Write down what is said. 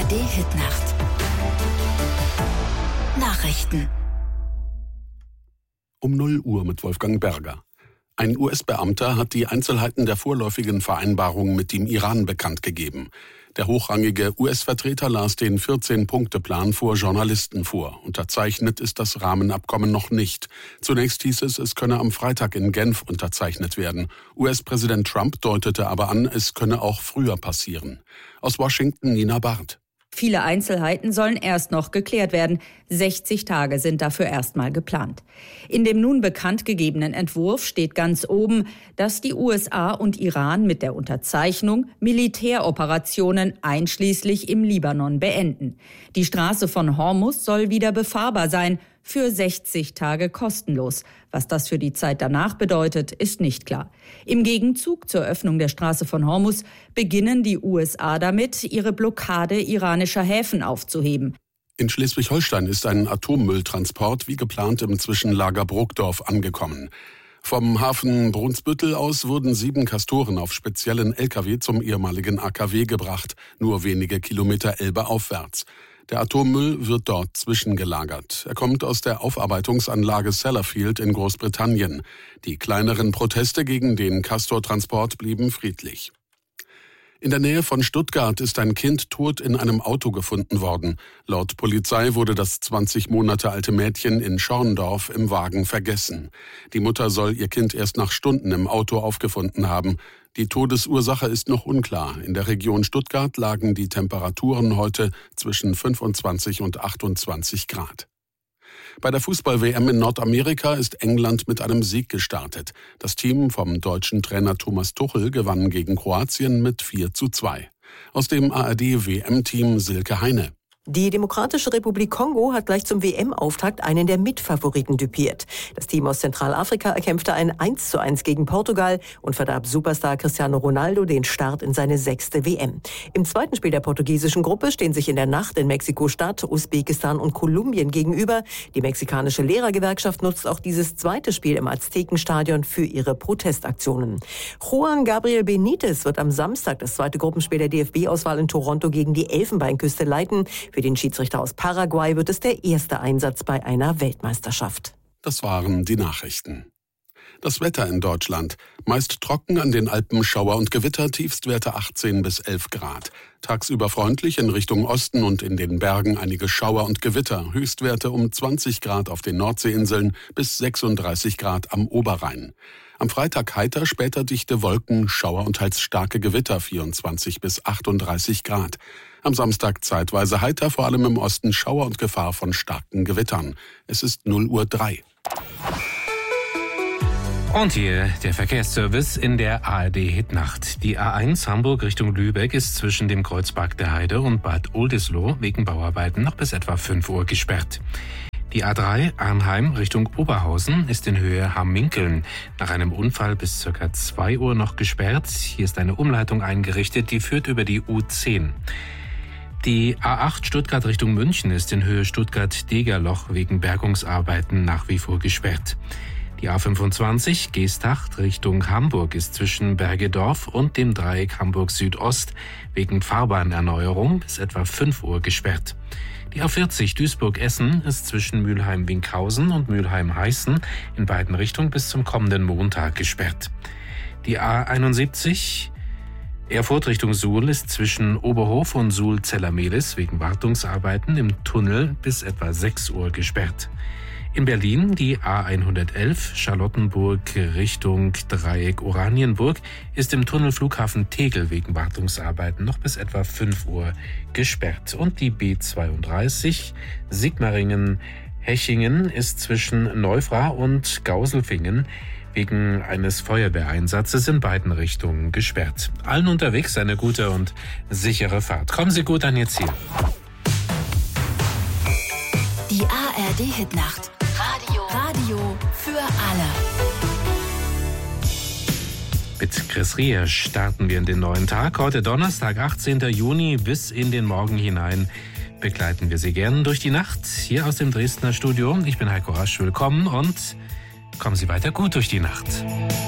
ARD-Hitnacht. Nachrichten. Um 0 Uhr mit Wolfgang Berger. Ein US-Beamter hat die Einzelheiten der vorläufigen Vereinbarung mit dem Iran bekannt gegeben. Der hochrangige US-Vertreter las den 14-Punkte-Plan vor Journalisten vor. Unterzeichnet ist das Rahmenabkommen noch nicht. Zunächst hieß es könne am Freitag in Genf unterzeichnet werden. US-Präsident Trump deutete aber an, es könne auch früher passieren. Aus Washington Nina Barth. Viele Einzelheiten sollen erst noch geklärt werden. 60 Tage sind dafür erstmal geplant. In dem nun bekannt gegebenen Entwurf steht ganz oben, dass die USA und Iran mit der Unterzeichnung Militäroperationen einschließlich im Libanon beenden. Die Straße von Hormuz soll wieder befahrbar sein, für 60 Tage kostenlos. Was das für die Zeit danach bedeutet, ist nicht klar. Im Gegenzug zur Öffnung der Straße von Hormuz beginnen die USA damit, ihre Blockade iranischer Häfen aufzuheben. In Schleswig-Holstein ist ein Atommülltransport wie geplant im Zwischenlager Brokdorf angekommen. Vom Hafen Brunsbüttel aus wurden 7 Castoren auf speziellen Lkw zum ehemaligen AKW gebracht, nur wenige Kilometer Elbe aufwärts. Der Atommüll wird dort zwischengelagert. Er kommt aus der Aufarbeitungsanlage Sellafield in Großbritannien. Die kleineren Proteste gegen den Castor-Transport blieben friedlich. In der Nähe von Stuttgart ist ein Kind tot in einem Auto gefunden worden. Laut Polizei wurde das 20 Monate alte Mädchen in Schorndorf im Wagen vergessen. Die Mutter soll ihr Kind erst nach Stunden im Auto aufgefunden haben. Die Todesursache ist noch unklar. In der Region Stuttgart lagen die Temperaturen heute zwischen 25 und 28 Grad. Bei der Fußball-WM in Nordamerika ist England mit einem Sieg gestartet. Das Team vom deutschen Trainer Thomas Tuchel gewann gegen Kroatien mit 4:2. Aus dem ARD-WM-Team Silke Heine. Die Demokratische Republik Kongo hat gleich zum WM-Auftakt einen der Mitfavoriten düpiert. Das Team aus Zentralafrika erkämpfte ein 1:1 gegen Portugal und verdarb Superstar Cristiano Ronaldo den Start in seine 6. WM. Im zweiten Spiel der portugiesischen Gruppe stehen sich in der Nacht in Mexiko-Stadt, Usbekistan und Kolumbien gegenüber. Die mexikanische Lehrergewerkschaft nutzt auch dieses zweite Spiel im Aztekenstadion für ihre Protestaktionen. Juan Gabriel Benitez wird am Samstag das zweite Gruppenspiel der DFB-Auswahl in Toronto gegen die Elfenbeinküste leiten. Für den Schiedsrichter aus Paraguay wird es der erste Einsatz bei einer Weltmeisterschaft. Das waren die Nachrichten. Das Wetter in Deutschland. Meist trocken, an den Alpen Schauer und Gewitter, Tiefstwerte 18 bis 11 Grad. Tagsüber freundlich, in Richtung Osten und in den Bergen einige Schauer und Gewitter. Höchstwerte um 20 Grad auf den Nordseeinseln bis 36 Grad am Oberrhein. Am Freitag heiter, später dichte Wolken, Schauer und teils starke Gewitter, 24 bis 38 Grad. Am Samstag zeitweise heiter, vor allem im Osten Schauer und Gefahr von starken Gewittern. Es ist 0:03 Uhr. Und hier der Verkehrsservice in der ARD-Hitnacht. Die A1 Hamburg Richtung Lübeck ist zwischen dem Kreuzberg der Heide und Bad Oldesloe wegen Bauarbeiten noch bis etwa 5 Uhr gesperrt. Die A3 Arnheim Richtung Oberhausen ist in Höhe Hamminkeln nach einem Unfall bis ca. 2 Uhr noch gesperrt. Hier ist eine Umleitung eingerichtet, die führt über die U10. Die A8 Stuttgart Richtung München ist in Höhe Stuttgart-Degerloch wegen Bergungsarbeiten nach wie vor gesperrt. Die A25 Geesthacht Richtung Hamburg ist zwischen Bergedorf und dem Dreieck Hamburg Südost wegen Fahrbahnerneuerung bis etwa 5 Uhr gesperrt. Die A40 Duisburg-Essen ist zwischen Mülheim-Winkhausen und Mülheim-Heißen in beiden Richtungen bis zum kommenden Montag gesperrt. Die A71 Erfurt Richtung Suhl ist zwischen Oberhof und Suhl-Zellermehlis wegen Wartungsarbeiten im Tunnel bis etwa 6 Uhr gesperrt. In Berlin die A111 Charlottenburg Richtung Dreieck Oranienburg ist im Tunnel Flughafen Tegel wegen Wartungsarbeiten noch bis etwa 5 Uhr gesperrt. Und die B32 Sigmaringen-Hechingen ist zwischen Neufra und Gauselfingen wegen eines Feuerwehreinsatzes in beiden Richtungen gesperrt. Allen unterwegs eine gute und sichere Fahrt. Kommen Sie gut an Ihr Ziel. Die ARD-Hitnacht. Radio für alle. Mit Chris Rier starten wir in den neuen Tag. Heute Donnerstag, 18. Juni bis in den Morgen hinein begleiten wir Sie gern durch die Nacht hier aus dem Dresdner Studio. Ich bin Heiko Rasch, willkommen und kommen Sie weiter gut durch die Nacht.